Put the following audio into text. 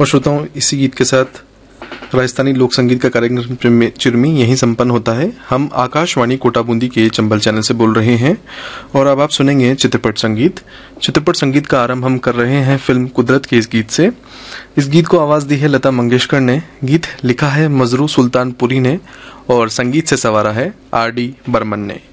और श्रोताओं, इसी गीत के साथ राजस्थानी लोक संगीत का कार्यक्रम चिरमी यहीं संपन्न होता है। हम आकाशवाणी कोटा बूंदी के चंबल चैनल से बोल रहे हैं और अब आप सुनेंगे चित्रपट संगीत। चित्रपट संगीत का आरंभ हम कर रहे हैं फिल्म कुदरत के इस गीत से। इस गीत को आवाज दी है लता मंगेशकर ने, गीत लिखा है मजरू सुल्तानपुरी ने और संगीत से संवारा है आर डी बर्मन ने।